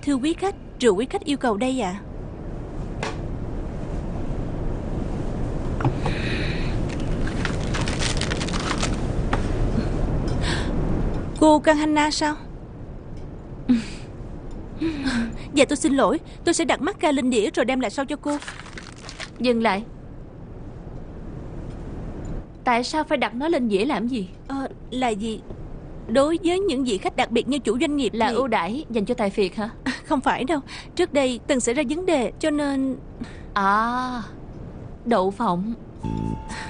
Thưa quý khách, rượu quý khách yêu cầu đây ạ. Cô Căng Hanna sao? Dạ tôi xin lỗi, tôi sẽ đặt mắt ca lên đĩa rồi đem lại sau cho cô. Dừng lại. Tại sao phải đặt nó lên dĩa làm gì? Là gì? Đối với những vị khách đặc biệt như chủ doanh nghiệp Là thì... ưu đãi dành cho tài phiệt hả? Không phải đâu. Trước đây từng xảy ra vấn đề cho nên... À, đậu phộng.